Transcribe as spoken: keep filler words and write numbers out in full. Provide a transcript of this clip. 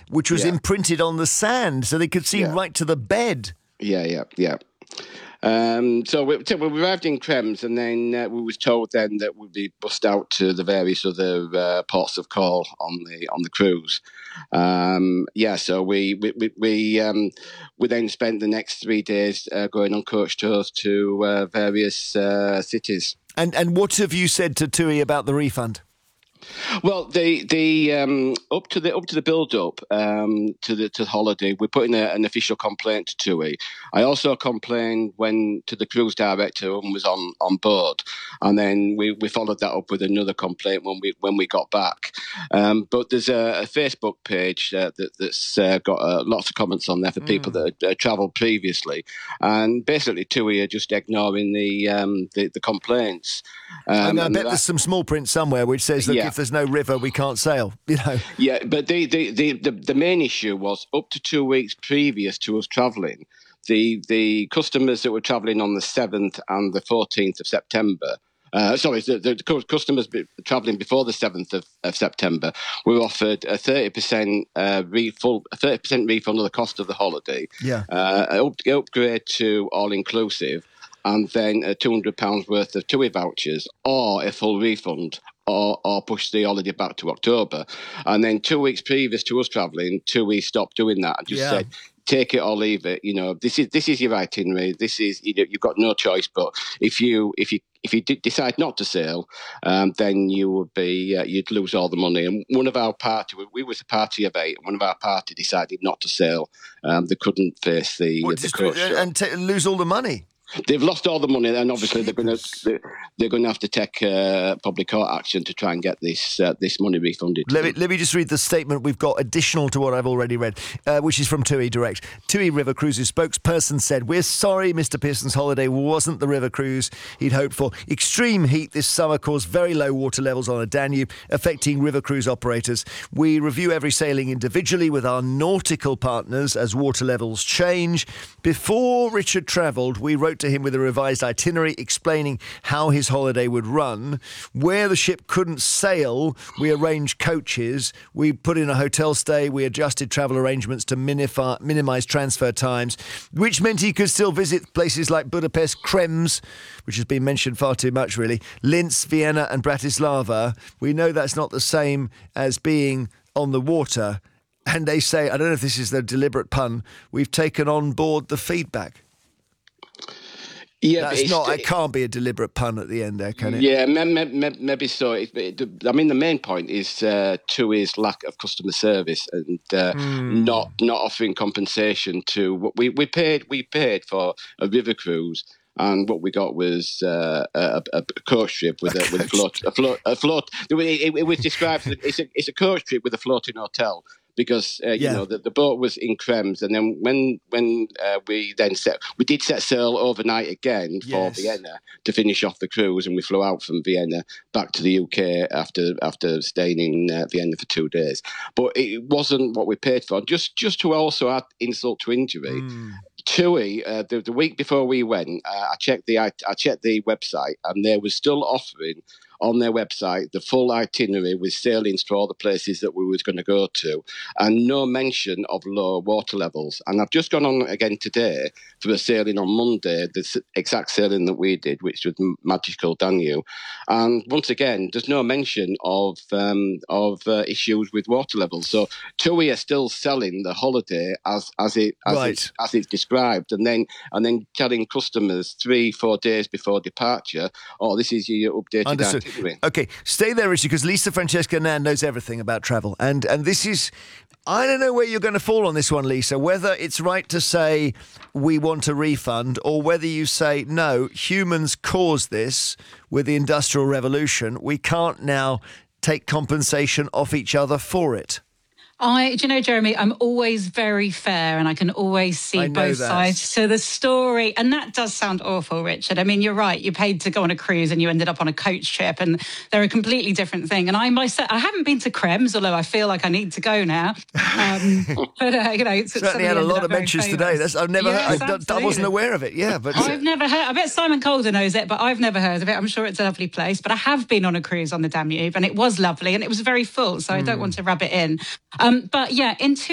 which was yeah. imprinted on the sand, so they could see yeah. right to the bed. Yeah, yeah, yeah. Um, so, we, so we arrived in Krems, and then uh, we was told then that we'd be bussed out to the various other uh, ports of call on the on the cruise. Um, yeah, so we we we we, um, we then spent the next three days uh, going on coach tours to uh, various uh, cities. And and what have you said to TUI about the refund? Well, the the um, up to the up to the build up um, to the to the holiday, we put in a, an official complaint to TUI. I also complained when to the cruise director and was on, on board, and then we, we followed that up with another complaint when we when we got back. Um, but there's a, a Facebook page uh, that, that's uh, got uh, lots of comments on there for mm. people that had uh, travelled previously, and basically TUI are just ignoring the um, the, the complaints. Um, I bet that, there's some small print somewhere which says, look, yeah. if there's no river, we can't sail, you know. Yeah, but the, the, the, the, the main issue was up to two weeks previous to us travelling, the the customers that were travelling on the seventh and the fourteenth of September, uh, sorry, the, the customers travelling before the seventh of, of September were offered a thirty percent uh, refund, a thirty percent refund of the cost of the holiday, yeah, uh, up, upgrade to all-inclusive, and then uh, two hundred pounds worth of TUI vouchers, or a full refund, or, or push the holiday back to October. And then two weeks previous to us travelling, TUI stopped doing that and just yeah. said, take it or leave it. You know, this is this is your itinerary. This is, you know, you've got no choice. But if you if you if you d- decide not to sail, um, then you would be uh, you'd lose all the money. And one of our party, we, we was a party of eight. One of our party decided not to sail. Um, they couldn't face the, what, the coach and t- lose all the money. They've lost all the money, and obviously they're going to they're going to have to take uh, public court action to try and get this uh, this money refunded. Let me, let me just read the statement we've got additional to what I've already read, uh, which is from TUI Direct. TUI River Cruises spokesperson said, "We're sorry, Mister Pearson's holiday wasn't the river cruise he'd hoped for. Extreme heat this summer caused very low water levels on the Danube, affecting river cruise operators. We review every sailing individually with our nautical partners as water levels change. Before Richard travelled, we wrote to him with a revised itinerary explaining how his holiday would run. Where the ship couldn't sail, we arranged coaches. We put in a hotel stay. We adjusted travel arrangements to minify, minimise transfer times, which meant he could still visit places like Budapest, Krems, which has been mentioned far too much, really, Linz, Vienna and Bratislava. We know that's not the same as being on the water." And they say, I don't know if this is the deliberate pun, we've taken on board the feedback. Yeah, that's not. It can't be a deliberate pun at the end there, can it? Yeah, maybe so. I mean, the main point is uh, TUI's lack of customer service and uh, mm. not not offering compensation to what we, we paid. We paid for a river cruise, and what we got was uh, a, a coach trip with a, a with a float. A float. A float. It, it was described. It's a it's a coach trip with a floating hotel. Because uh, you yeah. know the, the boat was in Krems, and then when when uh, we then set we did set sail overnight again for yes. Vienna to finish off the cruise, and we flew out from Vienna back to the U K after after staying in uh, Vienna for two days. But it wasn't what we paid for. Just just to also add insult to injury. Mm. TUI, uh, the, the week before we went, uh, I checked the I, I checked the website, and they were still offering on their website the full itinerary with sailings to all the places that we was going to go to, and no mention of low water levels. And I've just gone on again today for a sailing on Monday, the exact sailing that we did, which was Magical Danube. And once again, there's no mention of um, of uh, issues with water levels. So TUI are still selling the holiday as as it as, right. it's, as it's described, and then and then telling customers three four days before departure, "Oh, this is your updated Understood. itinerary." Okay, stay there, Richard, because Lisa Francesca Nan knows everything about travel. And and this is, I don't know where you're going to fall on this one, Lisa, whether it's right to say we want a refund or whether you say, no, humans caused this with the Industrial Revolution. We can't now take compensation off each other for it. I, do you know, Jeremy, I'm always very fair and I can always see both that. sides to the story. And that does sound awful, Richard. I mean, you're right. You paid to go on a cruise and you ended up on a coach trip and they're a completely different thing. And I myself, I haven't been to Krems, although I feel like I need to go now. Um, but, uh, you know, it's certainly had a lot of mentions today. That's, I've never yes, heard, I, I wasn't aware of it. Yeah, but I've never heard, I bet Simon Calder knows it, but I've never heard of it. I'm sure it's a lovely place. But I have been on a cruise on the Danube and it was lovely and it was very full. So mm. I don't want to rub it in. Um, but yeah, in two